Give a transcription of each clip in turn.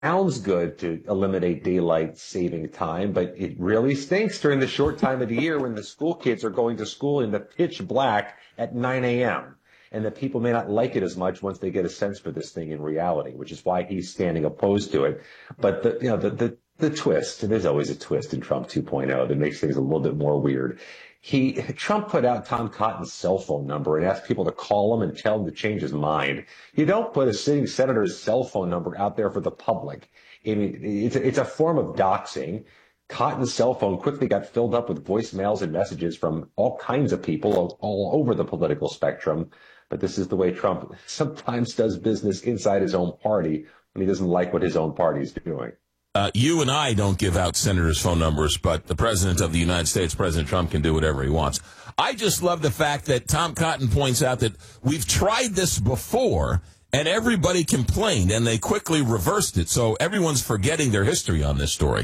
sounds good to eliminate daylight saving time, but it really stinks during the short time of the year when the school kids are going to school in the pitch black at 9 a.m. And that people may not like it as much once they get a sense for this thing in reality, which is why he's standing opposed to it. But the twist, and there's always a twist in Trump 2.0 that makes things a little bit more weird. Trump put out Tom Cotton's cell phone number and asked people to call him and tell him to change his mind. You don't put a sitting senator's cell phone number out there for the public. I mean, it's a form of doxing. Cotton's cell phone quickly got filled up with voicemails and messages from all kinds of people all over the political spectrum. But this is the way Trump sometimes does business inside his own party when he doesn't like what his own party is doing. You and I don't give out senators' phone numbers, but the president of the United States, President Trump, can do whatever he wants. I just love the fact that Tom Cotton points out that we've tried this before, and everybody complained, and they quickly reversed it. So everyone's forgetting their history on this story.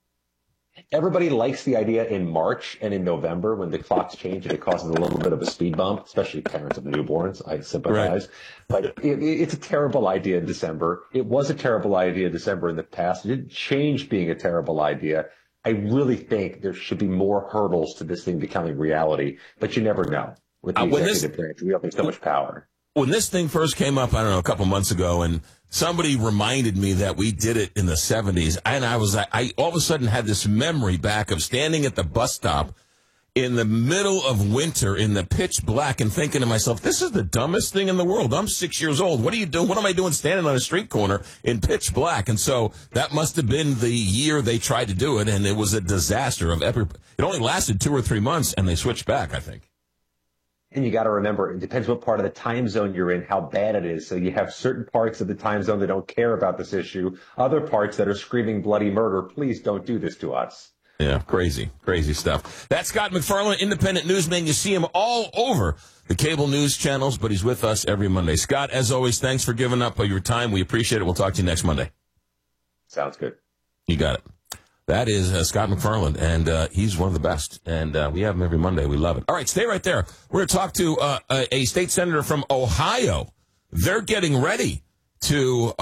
Everybody likes the idea in March and in November when the clocks change and it causes a little bit of a speed bump, especially parents of newborns. I sympathize. Right. But it's a terrible idea in December. It was a terrible idea in December in the past. It didn't change being a terrible idea. I really think there should be more hurdles to this thing becoming reality, but you never know. With the executive branch, we have so much power. When this thing first came up, I don't know, a couple months ago, and somebody reminded me that we did it in the 70s, and I all of a sudden had this memory back of standing at the bus stop in the middle of winter in the pitch black and thinking to myself, this is the dumbest thing in the world. I'm 6 years old. What are you doing? What am I doing standing on a street corner in pitch black? And so that must have been the year they tried to do it, and it was a disaster. It only lasted 2 or 3 months, and they switched back, I think. And you got to remember, it depends what part of the time zone you're in, how bad it is. So you have certain parts of the time zone that don't care about this issue, other parts that are screaming bloody murder. Please don't do this to us. Yeah, crazy stuff. That's Scott MacFarlane, independent newsman. You see him all over the cable news channels, but he's with us every Monday. Scott, as always, thanks for giving up your time. We appreciate it. We'll talk to you next Monday. Sounds good. You got it. That is Scott MacFarlane, and he's one of the best. And we have him every Monday. We love it. All right, stay right there. We're going to talk to a state senator from Ohio. They're getting ready to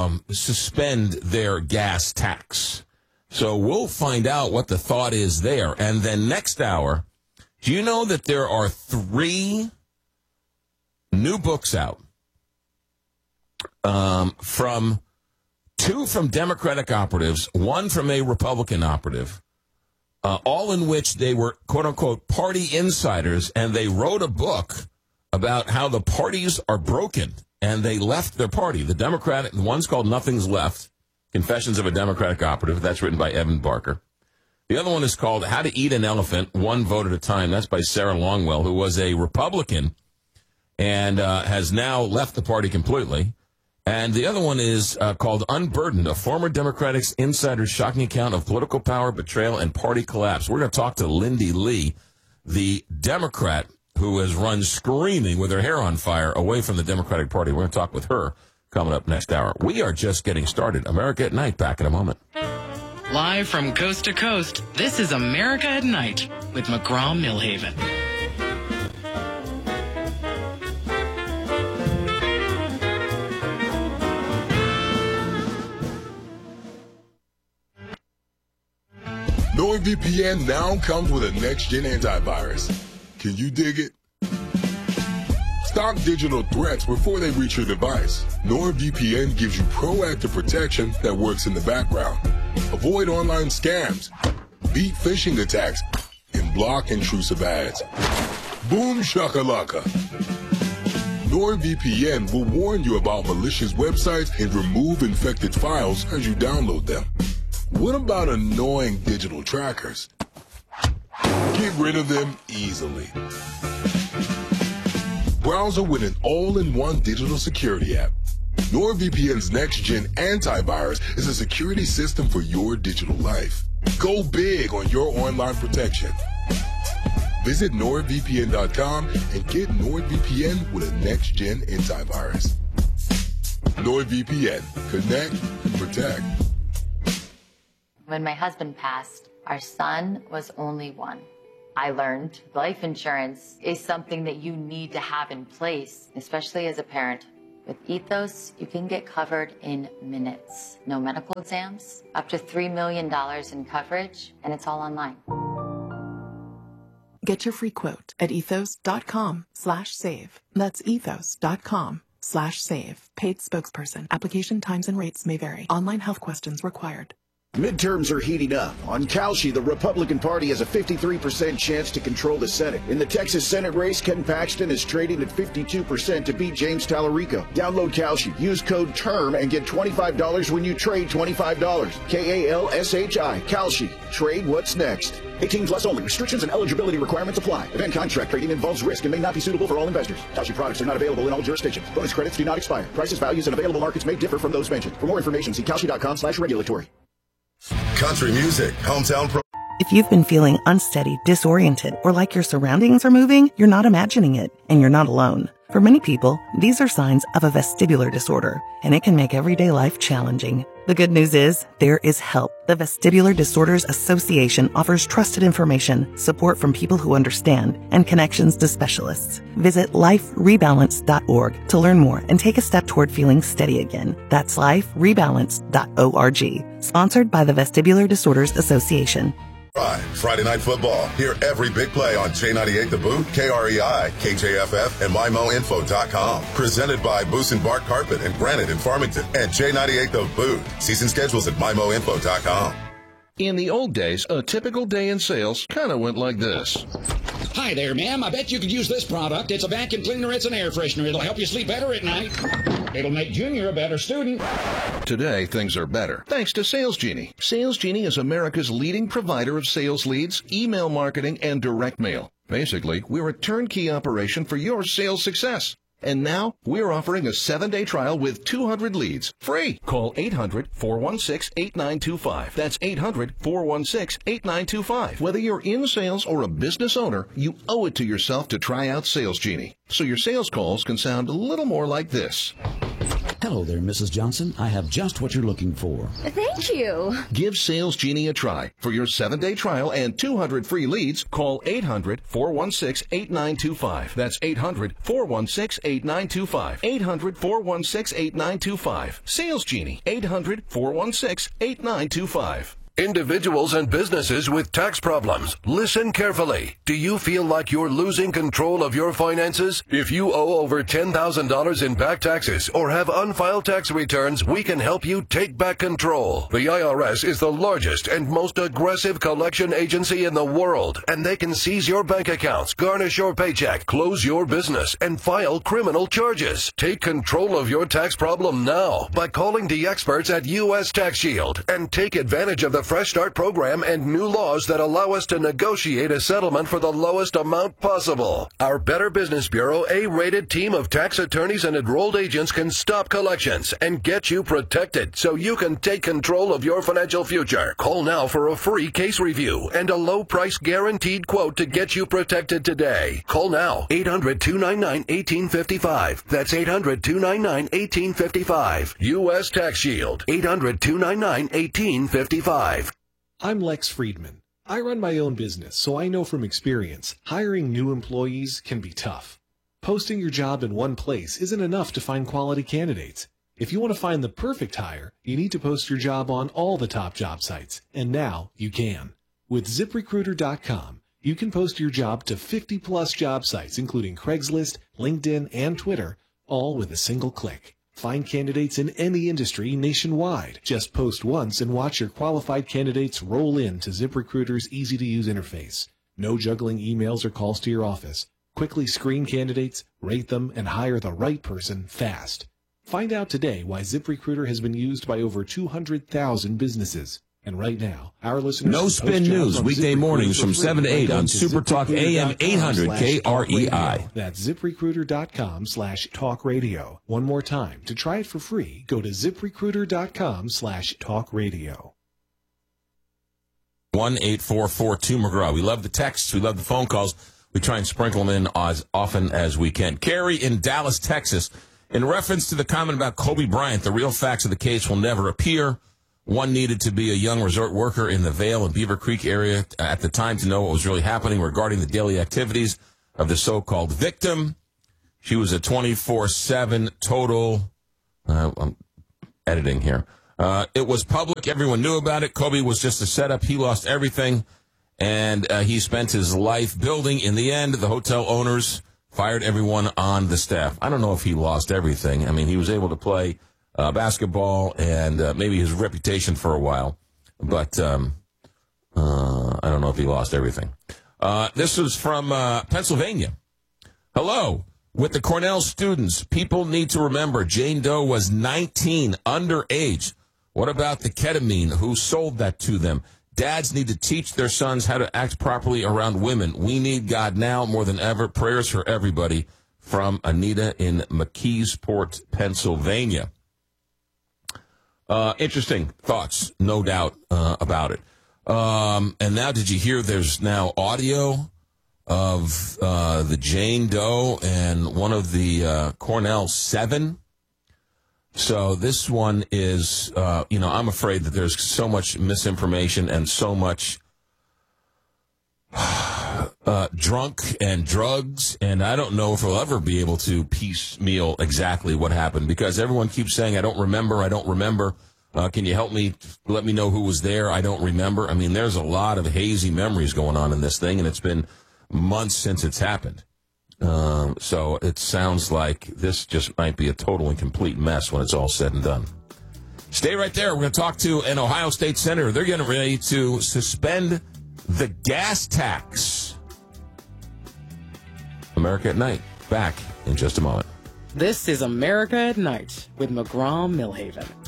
suspend their gas tax. So we'll find out what the thought is there. And then next hour, do you know that there are 3 new books out from 2 from Democratic operatives, 1 from a Republican operative, all in which they were, quote-unquote, party insiders, and they wrote a book about how the parties are broken, and they left their party. The Democratic, the one's called Nothing's Left, Confessions of a Democratic Operative. That's written by Evan Barker. The other one is called How to Eat an Elephant, One Vote at a Time. That's by Sarah Longwell, who was a Republican and has now left the party completely. And the other one is called Unburdened, a former Democratic insider's shocking account of political power, betrayal, and party collapse. We're going to talk to Lindy Lee, the Democrat who has run screaming with her hair on fire away from the Democratic Party. We're going to talk with her coming up next hour. We are just getting started. America at Night, back in a moment. Live from coast to coast, this is America at Night with McGraw-Milhaven. NordVPN now comes with a next-gen antivirus. Can you dig it? Stop digital threats before they reach your device. NordVPN gives you proactive protection that works in the background. Avoid online scams, beat phishing attacks, and block intrusive ads. Boom shakalaka. NordVPN will warn you about malicious websites and remove infected files as you download them. What about annoying digital trackers? Get rid of them easily. Browser with an all-in-one digital security app. NordVPN's next-gen antivirus is a security system for your digital life. Go big on your online protection. Visit NordVPN.com and get NordVPN with a next-gen antivirus. NordVPN. Connect and protect. When my husband passed, our son was only 1. I learned life insurance is something that you need to have in place, especially as a parent. With Ethos, you can get covered in minutes. No medical exams, up to $3 million in coverage, and it's all online. Get your free quote at ethos.com/save. That's ethos.com/save. Paid spokesperson. Application times and rates may vary. Online health questions required. Midterms are heating up. On Kalshi, the Republican Party has a 53% chance to control the Senate. In the Texas Senate race, Ken Paxton is trading at 52% to beat James Tallarico. Download Kalshi. Use code TERM and get $25 when you trade $25. KALSHI. Kalshi. Trade what's next. 18 plus only. Restrictions and eligibility requirements apply. Event contract trading involves risk and may not be suitable for all investors. Kalshi products are not available in all jurisdictions. Bonus credits do not expire. Prices, values, and available markets may differ from those mentioned. For more information, see kalshi.com/regulatory. Country music, hometown pro. If you've been feeling unsteady, disoriented, or like your surroundings are moving, you're not imagining it, and you're not alone. For many people, these are signs of a vestibular disorder, and it can make everyday life challenging. The good news is, there is help. The Vestibular Disorders Association offers trusted information, support from people who understand, and connections to specialists. Visit liferebalance.org to learn more and take a step toward feeling steady again. That's liferebalance.org. Sponsored by the Vestibular Disorders Association. Friday Night Football. Hear every big play on J98 The Boot, KREI, KJFF, and MyMoInfo.com. Presented by Moose and Bark Carpet and Granite in Farmington and J98 The Boot. Season schedules at MyMoInfo.com. In the old days, a typical day in sales kind of went like this. Hi there, ma'am. I bet you could use this product. It's a vacuum cleaner. It's an air freshener. It'll help you sleep better at night. It'll make Junior a better student. Today, things are better, thanks to Sales Genie. Sales Genie is America's leading provider of sales leads, email marketing, and direct mail. Basically, we're a turnkey operation for your sales success. And now, we're offering a 7-day trial with 200 leads, free. Call 800-416-8925. That's 800-416-8925. Whether you're in sales or a business owner, you owe it to yourself to try out Sales Genie, so your sales calls can sound a little more like this. Hello there, Mrs. Johnson. I have just what you're looking for. Thank you. Give Sales Genie a try. For your 7-day trial and 200 free leads, call 800-416-8925. That's 800-416-8925. 800-416-8925. Sales Genie. 800-416-8925. Individuals and businesses with tax problems, listen carefully. Do you feel like you're losing control of your finances? If you owe over $10,000 in back taxes or have unfiled tax returns, we can help you take back control. The IRS is the largest and most aggressive collection agency in the world, and they can seize your bank accounts, garnish your paycheck, close your business, and file criminal charges. Take control of your tax problem now by calling the experts at U.S. Tax Shield and take advantage of the Fresh Start program and new laws that allow us to negotiate a settlement for the lowest amount possible. Our Better Business Bureau A-rated team of tax attorneys and enrolled agents can stop collections and get you protected so you can take control of your financial future. Call now for a free case review and a low price guaranteed quote to get you protected today. Call now, 800-299-1855. That's 800-299-1855. U.S. Tax Shield, 800-299-1855. I'm Lex Friedman. I run my own business, so I know from experience, hiring new employees can be tough. Posting your job in one place isn't enough to find quality candidates. If you want to find the perfect hire, you need to post your job on all the top job sites, and now you can. With ZipRecruiter.com, you can post your job to 50-plus job sites, including Craigslist, LinkedIn, and Twitter, all with a single click. Find candidates in any industry nationwide. Just post once and watch your qualified candidates roll into ZipRecruiter's easy-to-use interface. No juggling emails or calls to your office. Quickly screen candidates, rate them, and hire the right person fast. Find out today why ZipRecruiter has been used by over 200,000 businesses. And right now, our listeners... No Spin News, weekday mornings from 7 to 8 on Super Talk AM 800 KREI. That's ZipRecruiter.com/talkradio. One more time. To try it for free, go to ZipRecruiter.com/talkradio. 1-844-2 McGraw. We love the texts. We love the phone calls. We try and sprinkle them in as often as we can. Carrie in Dallas, Texas. In reference to the comment about Kobe Bryant, the real facts of the case will never appear. One needed to be a young resort worker in the Vail and Beaver Creek area at the time to know what was really happening regarding the daily activities of the so-called victim. She was a 24/7 total. I'm editing here. It was public. Everyone knew about it. Kobe was just a setup. He lost everything, and he spent his life building. In the end, the hotel owners fired everyone on the staff. I don't know if he lost everything. I mean, he was able to play basketball and maybe his reputation for a while, but I don't know if he lost everything. This was from Pennsylvania. Hello. With the Cornell students, people need to remember Jane Doe was 19, underage. What about the ketamine? Who sold that to them? Dads need to teach their sons how to act properly around women. We need God now more than ever. Prayers for everybody. From Anita in McKeesport, Pennsylvania. Interesting thoughts, no doubt about it. And now, did you hear there's now audio of the Jane Doe and one of the Cornell 7? So this one is, I'm afraid that there's so much misinformation and so much drunk and drugs, and I don't know if we'll ever be able to piecemeal exactly what happened, because everyone keeps saying, I don't remember. Can you help me? Let me know who was there. I don't remember. I mean, there's a lot of hazy memories going on in this thing, and it's been months since it's happened. So it sounds like this just might be a total and complete mess when it's all said and done. Stay right there. We're going to talk to an Ohio State senator. They're getting ready to suspend the gas tax. America at Night. Back in just a moment. This is America at Night with McGraw Millhaven.